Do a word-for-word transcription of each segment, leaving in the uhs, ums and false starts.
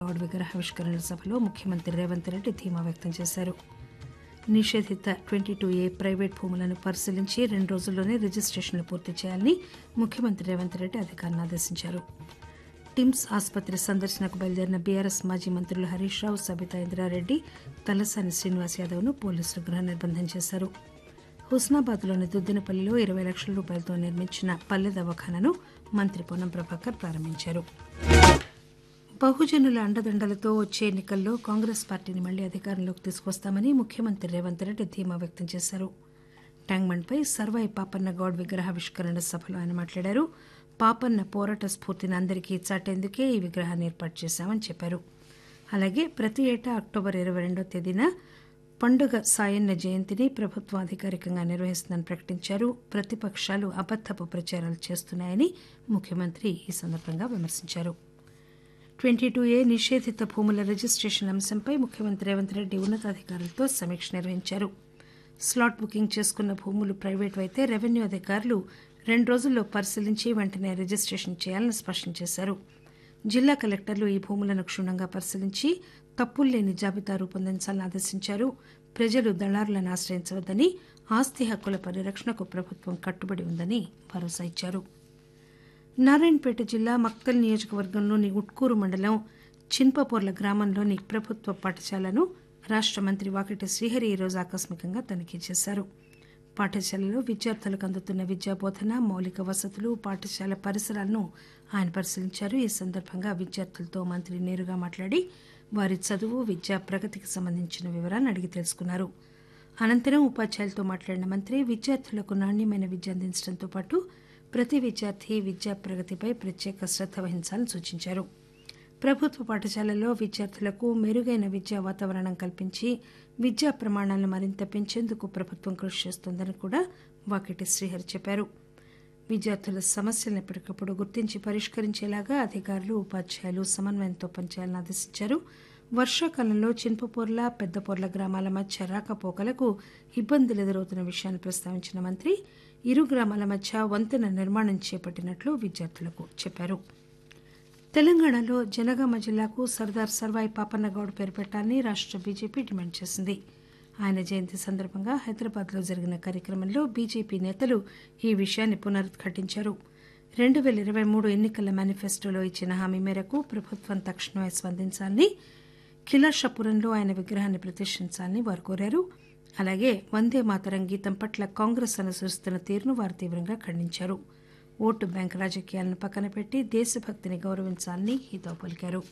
గౌడ్ విగ్రహావిష్కరణ సభలో ముఖ్యమంత్రి రేవంత్ రెడ్డి ధీమా వ్యక్తం చేశారు. నిషేధిత ట్వంటీ టూ ఏ ప్రైవేట్ భూములను పరిశీలించి రెండు రోజుల్లోనే రిజిస్టేషన్లు పూర్తి చేయాలని ముఖ్యమంత్రి రేవంత్ రెడ్డి అధికారులను ఆదేశించారు. టిమ్స్ ఆసుపత్రి సందర్శనకు బయలుదేరిన బీఆర్ఎస్ మాజీ మంత్రులు హరీష్ రావు, సబితా ఇంద్రారెడ్డి, తలసాని శ్రీనివాస్ యాదవ్ ను పోలీసులు గృహ నిర్బంధం చేశారు. హుస్నాబాద్లోని దుద్దినపల్లిలో ఇరవై లక్షల రూపాయలతో నిర్మించిన పల్లె దవాఖానను మంత్రి పొన్నం ప్రభాకర్ ప్రారంభించారు. బహుజనుల అండదండలతో వచ్చే ఎన్నికల్లో కాంగ్రెస్ పార్టీని మళ్లీ అధికారంలోకి తీసుకొస్తామని ముఖ్యమంత్రి రేవంత్ రెడ్డి ధీమా వ్యక్తం చేశారు. ట్యాంక్బండ్పై సర్వాయి పాపన్న గౌడ్ విగ్రహావిష్కరణ సభలో ఆయన మాట్లాడారు. పాపన్న పోరాట స్ఫూర్తిని అందరికీ చాటేందుకే ఈ విగ్రహాన్ని ఏర్పాటు చేశామని చెప్పారు. అలాగే ప్రతి ఏటా అక్టోబర్ ఇరవై రెండో తేదీన పండుగ సాయన్న జయంతిని ప్రభుత్వం అధికారికంగా నిర్వహిస్తుందని ప్రకటించారు. ప్రతిపక్షాలు అబద్దపు ప్రచారాలు చేస్తున్నాయని ముఖ్యమంత్రి ఈ సందర్భంగా విమర్శించారు. ట్వంటీ టూ ఏ నిషేధిత భూముల రిజిస్టేషన్ అంశంపై ముఖ్యమంత్రి రేవంత్ రెడ్డి ఉన్నతాధికారులతో సమీక్ష నిర్వహించారు. స్లాట్ బుకింగ్ చేసుకున్న భూములు ప్రైవేటు అయితే రెవెన్యూ అధికారులు రెండు రోజుల్లో పరిశీలించి వెంటనే రిజిస్టేషన్ చేయాలని స్పష్టం చేశారు. జిల్లా కలెక్టర్లు ఈ భూములను క్షుణ్ణంగా పరిశీలించి తప్పుల్లేని జాబితా రూపొందించాలని ఆదేశించారు. ప్రజలు దళారులను ఆశ్రయించవద్దని, ఆస్తి హక్కుల పరిరక్షణకు ప్రభుత్వం కట్టుబడి ఉందని భరోసా ఇచ్చారు. నారాయణపేట జిల్లా మక్తల్ నియోజకవర్గంలోని ఉట్కూరు మండలం చిన్పపూర్ల గ్రామంలోని ప్రభుత్వ పాఠశాలను రాష్ట మంత్రి వాకిటి శ్రీహరి ఈరోజు ఆకస్మికంగా తనిఖీ చేశారు. పాఠశాలలో విద్యార్థులకు అందుతున్న విద్యాబోధన, మౌలిక వసతులు, పాఠశాల పరిసరాలను ఆయన పరిశీలించారు. ఈ సందర్భంగా విద్యార్థులతో మంత్రి నేరుగా మాట్లాడి వారి చదువు, విద్యా ప్రగతికి సంబంధించిన వివరాలను అడిగి తెలుసుకున్నారు. అనంతరం ఉపాధ్యాయులతో మాట్లాడిన మంత్రి విద్యార్థులకు నాణ్యమైన విద్య అందించడంతో పాటు ప్రతి విద్యార్థి విద్యా ప్రగతిపై ప్రత్యేక శ్రద్ధ వహించాలని సూచించారు. ప్రభుత్వ పాఠశాలల్లో విద్యార్థులకు మెరుగైన విద్యా వాతావరణం కల్పించి విద్యా ప్రమాణాలను మరింత పెంచేందుకు ప్రభుత్వం కృషి చేస్తోందని కూడా వాకిటి శ్రీహరి చెప్పారు. విద్యార్థుల సమస్యలను ఎప్పటికప్పుడు గుర్తించి పరిష్కరించేలాగా అధికారులు, ఉపాధ్యాయులు సమన్వయంతో పనిచేయాలని ఆదేశించారు. వర్షాకాలంలో చిన్పపూర్ల, పెద్దపూర్ల గ్రామాల మధ్య రాకపోకలకు ఇబ్బందులు ఎదురవుతున్న విషయాన్ని ప్రస్తావించిన మంత్రి ఇరు గ్రామాల మధ్య వంతెన నిర్మాణం చేపట్టినట్లు విద్యార్థులకు చెప్పారు. తెలంగాణలో జనగామ జిల్లాకు సర్దార్ సర్వాయి పాపన్న గౌడ్ పేరు పెట్టాలని రాష్ట బీజేపీ డిమాండ్ చేసింది. ఆయన జయంతి సందర్భంగా హైదరాబాద్లో జరిగిన కార్యక్రమంలో బీజేపీ నేతలు ఈ విషయాన్ని పునరుద్ఘాటించారు. రెండు పేల ఇరవై మూడు ఎన్నికల మేనిఫెస్టోలో ఇచ్చిన హామీ మేరకు ప్రభుత్వం తక్షణమే స్పందించాలని, ఖిలాషాపురంలో ఆయన విగ్రహాన్ని ప్రతిష్ఠించాలని వారు కోరారు. అలాగే వందే మాతరం గీతం పట్ల కాంగ్రెస్ అనుసరిస్తున్న తీరును వారు తీవ్రంగా ఖండించారు. ఓటు బ్యాంక్ రాజకీయాలను పక్కన పెట్టి దేశభక్తిని గౌరవించాలని హితవు పలికారు.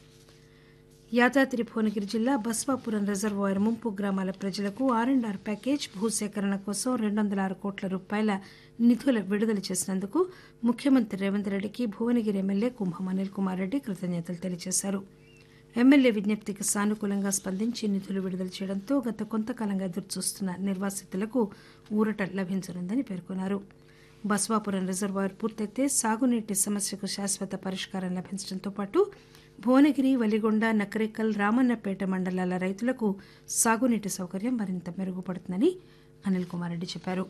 యాదాద్రి భువనగిరి జిల్లా బస్వాపురం రిజర్వాయర్ ముంపు గ్రామాల ప్రజలకు ఆర్ అండ్ ఆర్ ప్యాకేజ్ భూసేకరణ కోసం రెండు వందల ఆరు కోట్ల రూపాయల నిధులు విడుదల చేసినందుకు ముఖ్యమంత్రి రేవంత్ రెడ్డికి భువనగిరి ఎమ్మెల్యే కుంభం అనిల్ కుమార్ రెడ్డి కృతజ్ఞతలు తెలియజేశారు. ఎమ్మెల్యే విజ్ఞప్తికి సానుకూలంగా స్పందించి నిధులు విడుదల చేయడంతో గత కొంతకాలంగా ఎదురుచూస్తున్న నిర్వాసితులకు ఊరట లభించనుందని పేర్కొన్నారు. బస్వాపురం రిజర్వాయర్ పూర్తయితే సాగునీటి సమస్యకు శాశ్వత పరిష్కారం లభించడంతో పాటు భువనగిరి, వలిగొండ, నకరేకల్, రామన్నపేట మండలాల రైతులకు సాగునీటి సౌకర్యం మరింత మెరుగుపడుతుందని అనిల్ కుమార్ రెడ్డి చెప్పారు.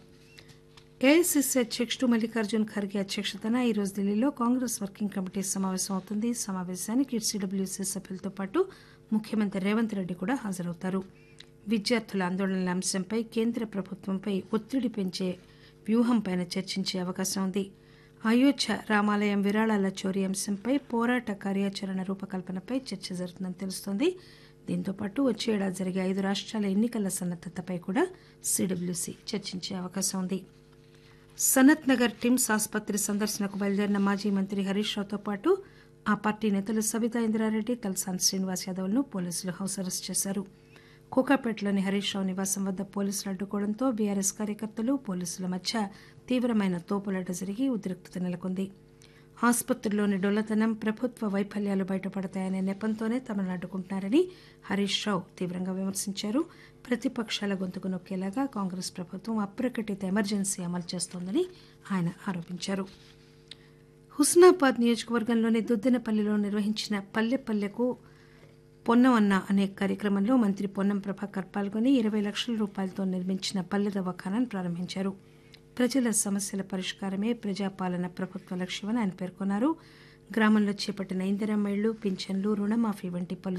ఏఐసీసీ అధ్యక్షుడు మల్లికార్జున్ ఖర్గే అధ్యక్షతన ఈరోజు ఢిల్లీలో కాంగ్రెస్ వర్కింగ్ కమిటీ సమావేశం అవుతుంది. సమావేశానికి సీడబ్ల్యూసీ సభ్యులతో పాటు ముఖ్యమంత్రి రేవంత్ రెడ్డి కూడా హాజరవుతారు. విద్యార్థుల ఆందోళనల అంశంపై కేంద్ర ప్రభుత్వంపై ఒత్తిడి పెంచే వ్యూహంపై చర్చించే అవకాశం ఉంది. అయోధ్య రామాలయం విరాళాల చోరీ అంశంపై పోరాట కార్యాచరణ రూపకల్పనపై చర్చ జరుగుతుందని తెలుస్తోంది. దీంతో పాటు వచ్చే ఏడాది జరిగే ఐదు రాష్ట్రాల ఎన్నికల సన్నద్దతపై కూడా సీడబ్ల్యూసీ చర్చించే అవకాశం ఉంది. సనత్ నగర్ టిమ్స్ ఆసుపత్రి సందర్శనకు బయలుదేరిన మాజీ మంత్రి హరీష్ రావుతో పాటు ఆ పార్టీ నేతలు సబితా ఇంద్రారెడ్డి, తలసాని శ్రీనివాస్ యాదవ్లను పోలీసులు హౌస్ అరెస్ట్ చేశారు. కోకాపేటలోని హరీష్ రావు నివాసం వద్ద పోలీసులు అడ్డుకోవడంతో బీఆర్ఎస్ కార్యకర్తలు, పోలీసుల మధ్య తీవ్రమైన తోపులాట జరిగి ఉద్రిక్తత నెలకొంది. ఆసుపత్రిలోని డొల్లతనం, ప్రభుత్వ వైఫల్యాలు బయటపడతాయనే నెపంతోనే తమను అడ్డుకుంటున్నారని హరీష్ రావు తీవ్రంగా విమర్శించారు. ప్రతిపక్షాల గొంతుకు నొక్కేలాగా కాంగ్రెస్ ప్రభుత్వం అప్రకటిత ఎమర్జెన్సీ అమలు చేస్తోందని ఆయన ఆరోపించారు. హుస్నాబాద్ నియోజకవర్గంలోని దుద్దినపల్లిలో నిర్వహించిన పల్లె పల్లెకు పొన్నం అన్న అనే కార్యక్రమంలో మంత్రి పొన్నం ప్రభాకర్ పాల్గొని ఇరవై లక్షల రూపాయలతో నిర్మించిన పల్లె దవాఖానాను ప్రారంభించారు. ప్రజల సమస్యల పరిష్కారమే ప్రజాపాలన ప్రభుత్వ లక్ష్యమని ఆయన పేర్కొన్నారు. గ్రామంలో చేపట్టిన ఇందిరమ్మ ఇళ్లు పింఛన్లు రుణమాఫీ వంటి పలు